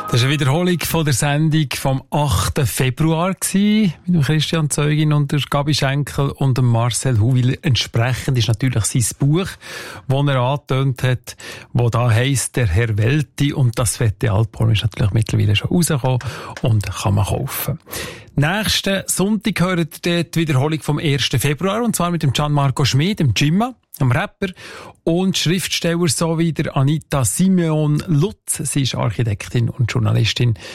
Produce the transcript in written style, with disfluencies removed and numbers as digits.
Das war eine Wiederholung von der Sendung vom 8. Februar mit dem Christian Zeugin und der Gabi Schenkel und dem Marcel Huwiler. Entsprechend ist natürlich sein Buch, das er angetönt hat, das da heisst «Der Herr Welti», und das fette Album ist natürlich mittlerweile schon rausgekommen und kann man kaufen. Nächsten Sonntag hört ihr die Wiederholung vom 1. Februar, und zwar mit dem Gianmarco Schmid, dem Jimma, einem Rapper und Schriftsteller sowie der Anita Simeon Lutz. Sie ist Architektin und Journalistin